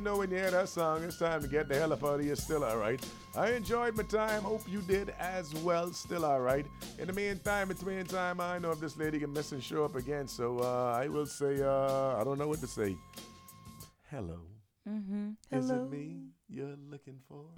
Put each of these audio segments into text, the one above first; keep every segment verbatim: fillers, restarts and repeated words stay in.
know when you hear that song, it's time to get the hell up out of here. Still all right. I enjoyed my time. Hope you did as well. Still all right. In the meantime, between time, I know if this lady can miss and show up again. So uh, I will say, uh, I don't know what to say. Hello. Mm-hmm. Is Hello. it me you're looking for?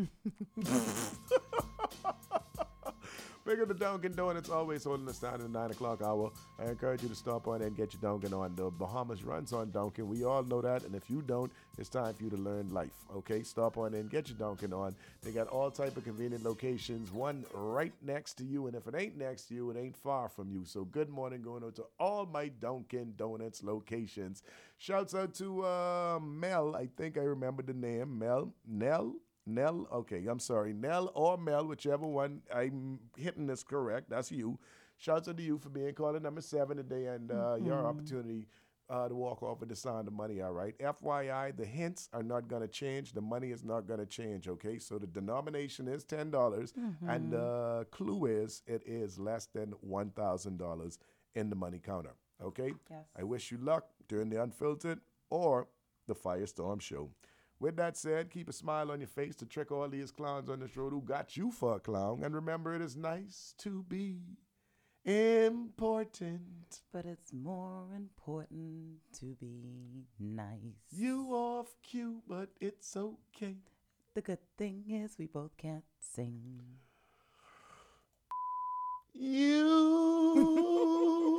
Big up the Dunkin' Donuts, always holding us down in the nine o'clock hour. I encourage you to stop on and get your Dunkin' on. The Bahamas runs on Dunkin'. We all know that, and if you don't, it's time for you to learn life, okay? Stop on and get your Dunkin' on. They got all type of convenient locations, one right next to you, and if it ain't next to you, it ain't far from you. So good morning going out to all my Dunkin' Donuts locations. Shouts out to uh, Mel. I think I remember the name. Mel? Nell? Nell, okay, I'm sorry. Nell or Mel, whichever one I'm hitting is correct. That's you. Shouts out to you for being caller number seven today and uh, mm-hmm. your opportunity uh, to walk off with the sound of money, all right? F Y I, the hints are not going to change. The money is not going to change, okay? So the denomination is ten dollars, mm-hmm. and the clue is it is less than one thousand dollars in the money counter, okay? Yes. I wish you luck during the Unfiltered or the Firestorm Show. With that said, keep a smile on your face to trick all these clowns on this road who got you for a clown. And remember, it is nice to be important. But it's more important to be nice. You off cue, but it's okay. The good thing is we both can't sing. You